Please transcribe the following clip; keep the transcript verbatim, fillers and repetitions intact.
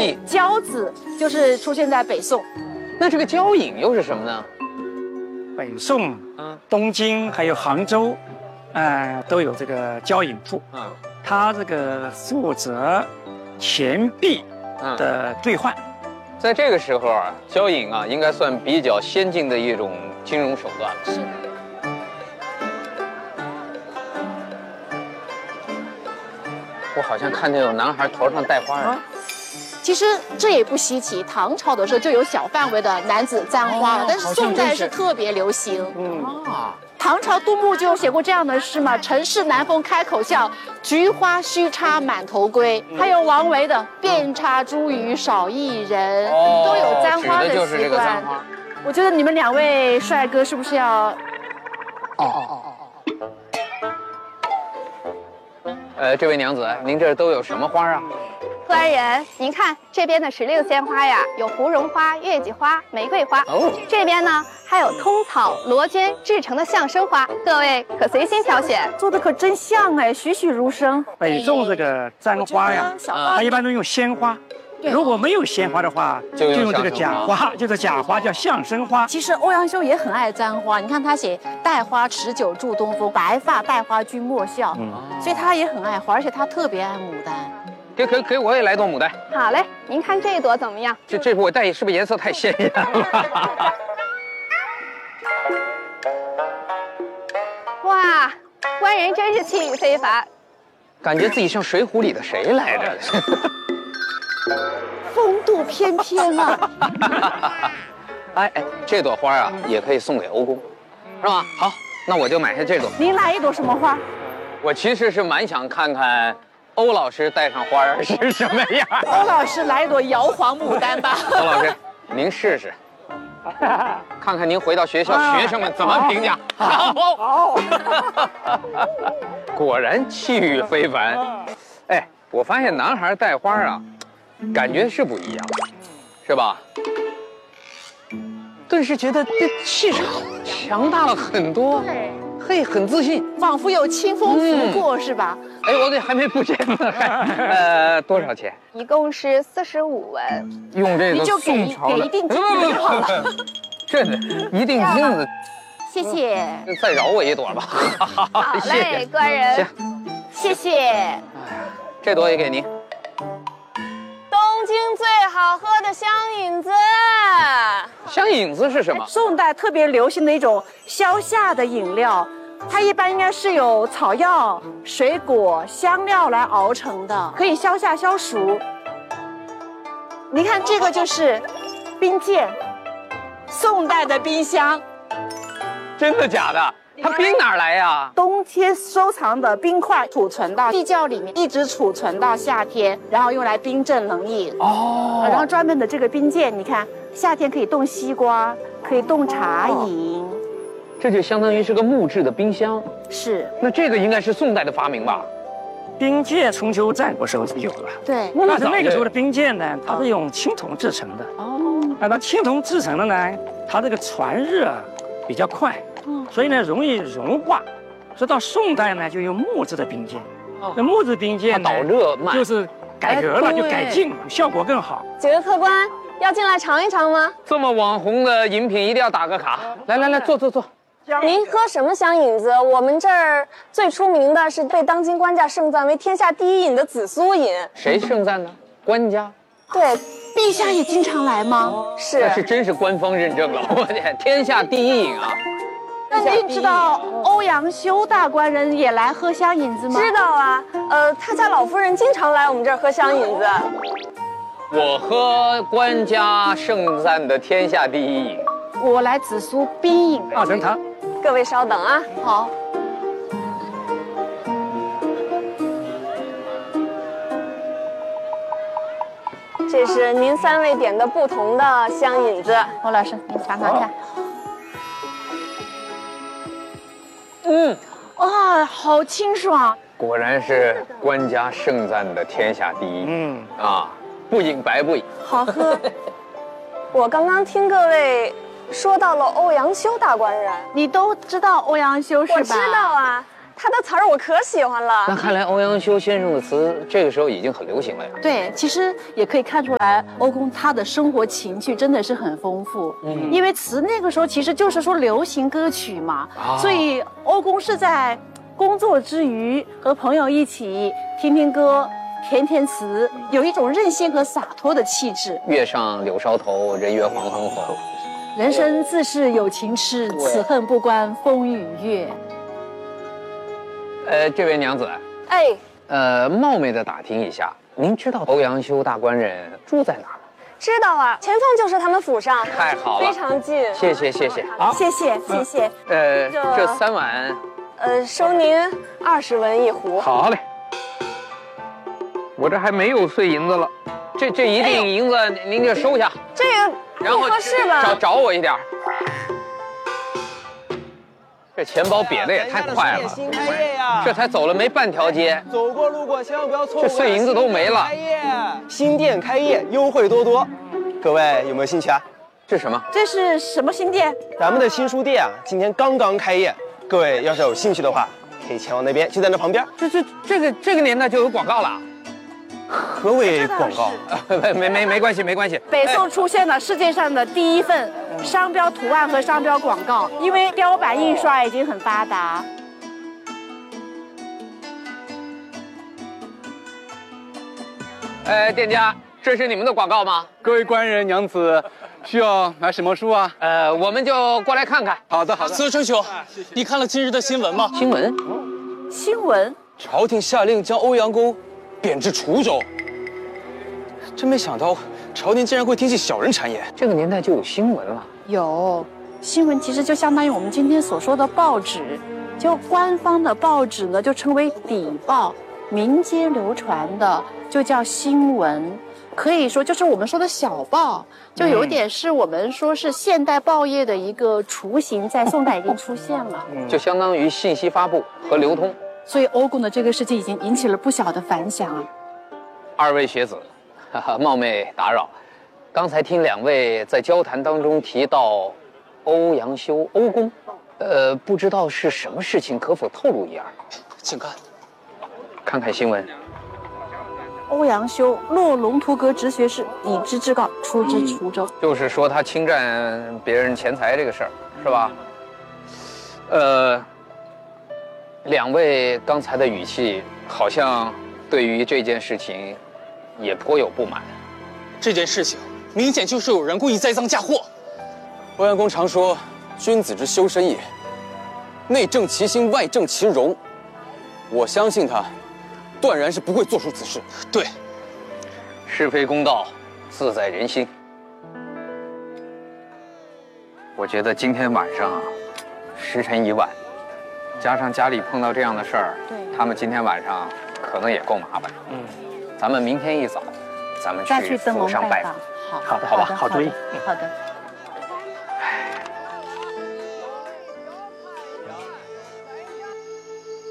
饮， 交子就是出现在北宋。 那这个交饮又是什么呢？ 北宋、东京还有杭州，呃，都有这个交饮铺。嗯，它这个负责钱币的兑换。 在这个时候啊，交饮啊，应该算比较先进的一种金融手段了。 是的。 我好像看见有男孩头上戴花儿。啊其实这也不稀奇，唐朝的时候就有小范围的男子簪花了，哦、但是宋代是特别流行。嗯啊，唐朝杜牧就写过这样的诗嘛：“城市南风开口笑，菊花须插满头归。嗯”还有王维的“遍插茱萸少一人”，哦、都有簪花的习惯。我觉得你们两位帅哥是不是要？哦哦哦哦。呃，这位娘子，您这都有什么花啊？ 官人，您看这边的石榴鲜花呀，有芙蓉花、月季花、玫瑰花。哦，这边呢还有通草、罗绢制成的象声花，各位可随心挑选。 做的可真像哎，栩栩如生。 北宋这个簪花呀，它一般都用鲜花。如果没有鲜花的话，就用这个假花，就是假花叫象声花。 其实欧阳修也很爱簪花，你看他写“带花持久祝东风，白发带花君莫笑”，嗯，所以他也很爱花，而且他特别爱牡丹。 给给给我也来朵牡丹。 好嘞，您看这一朵怎么样？ 这这我带是不是颜色太鲜艳了？ 哇，官人真是气宇非凡， 感觉自己像《水浒》里的谁来着？ 风度翩翩啊！ 哎哎，这朵花啊也可以送给欧公，是吧？好，那我就买下这朵。 您来一朵什么花？ 我其实是蛮想看看。欧老师带上花儿是什么样？ 欧老师来一朵摇黄牡丹吧。 欧老师，您试试，看看您回到学校学生们怎么评价。好，好，果然气宇非凡。哎，我发现男孩带花啊，感觉是不一样，是吧？顿时觉得这气场强大了很多。对。嘿，很自信， 仿佛有清风拂过，嗯、是吧？ 哎，我这还没付钱呢，呃，多少钱？ 一共是四十五文。 用这个你就给给一定金子就好了。 这一定金子。 谢谢。 再饶我一朵吧。 好嘞，官人。 行， 谢谢。哎， 这朵也给您。 东京最好喝的香饮子。 香饮子是什么？ 宋代特别流行的一种消夏的饮料，它一般应该是有草药、水果、香料来熬成的，可以消夏消暑。你看这个就是冰鉴，宋代的冰箱。 真的假的？它冰哪儿来呀？ 冬天收藏的冰块储存到地窖里面，一直储存到夏天，然后用来冰镇冷饮。哦，然后专门的这个冰鉴，你看夏天可以冻西瓜，可以冻茶饮。哦， 这就相当于是个木质的冰箱。 是。 那这个应该是宋代的发明吧？ 冰鉴春秋战国时候就有了。 对。 但是那个时候的冰鉴呢，它是用青铜制成的。哦。那它青铜制成的呢，它这个传热比较快。所以呢，容易融化，所以到宋代呢，就用木质的冰鉴。哦，那木质冰鉴导热慢， 就是改革了，就改进，效果更好。 几位客官要进来尝一尝吗？ 这么网红的饮品，一定要打个卡。来来来，坐坐坐。 您喝什么香饮子？我们这儿最出名的是被当今官家盛赞为天下第一饮的紫苏饮。 谁盛赞呢？官家。 对， 陛下也经常来吗？ 是。 那是真是官方认证了，我天，天下第一饮啊！ 那您知道欧阳修大官人也来喝香饮子吗？ 知道啊，呃，他家老夫人经常来我们这儿喝香饮子。 我喝官家盛赞的天下第一饮。 我来紫苏冰饮二陈汤。 各位稍等啊。 好。 这是您三位点的不同的香饮子。 欧老师，您尝尝看。 嗯， 哇，好清爽！ 果然是官家盛赞的天下第一。嗯啊，不饮白不饮， 好喝。我刚刚听各位说到了欧阳修大官人， 你都知道欧阳修是吧？ 我知道啊， 他的词儿我可喜欢了。 那看来欧阳修先生的词这个时候已经很流行了呀。 对，其实也可以看出来，欧公他的生活情趣真的是很丰富。嗯，因为词那个时候其实就是说流行歌曲嘛，啊、所以欧公是在工作之余和朋友一起听听歌。填填词，有一种任性和洒脱的气质。 月上柳梢头，人约黄昏后。 人生自是有情痴，此恨不关风与月。 呃，这位娘子， 哎， 呃，冒昧的打听一下，您知道欧阳修大官人住在哪儿吗？ 知道啊，前方就是他们府上。 太好了， 非常近。 谢谢谢谢， 好，谢谢谢谢。 呃，这三碗， 呃，收您二十文一壶。 好嘞。我这还没有碎银子了，这这一锭银子您就收下。 这个然后不合适吧？ 找找我一点。这钱包瘪的也太快了， 新开业呀！ 这才走了没半条街， 走过路过千万不要错过。 这碎银子都没了。 开业，新店开业，优惠多多，各位有没有兴趣啊？ 这是什么？ 这是什么新店？ 咱们的新书店啊，今天刚刚开业，各位要是有兴趣的话，可以前往那边，就在那旁边。 这这这个这个年代就有广告了。 何为广告？ 没没没没关系没关系。 北宋出现了世界上的第一份商标图案和商标广告，因为雕版印刷已经很发达。 哎，店家，这是你们的广告吗？ 各位官人娘子，需要买什么书啊？ 呃，我们就过来看看。 好的好的。 司春兄，你看了今日的新闻吗？ 新闻？ 新闻？ 朝廷下令将欧阳公贬至滁州，真没想到朝廷竟然会听信小人谗言。 这个年代就有新闻了。 有新闻，其实就相当于我们今天所说的报纸，就官方的报纸呢，就称为邸报，民间流传的就叫新闻。可以说就是我们说的小报，就有点是我们说是现代报业的一个雏形，在宋代已经出现了， 就相当于信息发布和流通。 所以欧公的这个事情已经引起了不小的反响啊。 二位学子，哈哈，冒昧打扰，刚才听两位在交谈当中提到欧阳修、欧公，呃，不知道是什么事情，可否透露一二？ 请看， 看看新闻。 欧阳修落龙图阁直学士，以之至告出之滁州。 就是说他侵占别人钱财这个事儿，是吧？呃。两位刚才的语气，好像对于这件事情也颇有不满。 这件事情明显就是有人故意栽赃嫁祸。欧阳公常说：“君子之修身也，内正其心，外正其容。”我相信他，断然是不会做出此事。对， 是非公道，自在人心。我觉得今天晚上啊，时辰已晚。加上家里碰到这样的事儿，他们今天晚上可能也够麻烦。嗯，咱们明天一早，咱们去府上拜访。 好， 好的，好吧，好主意。 好的。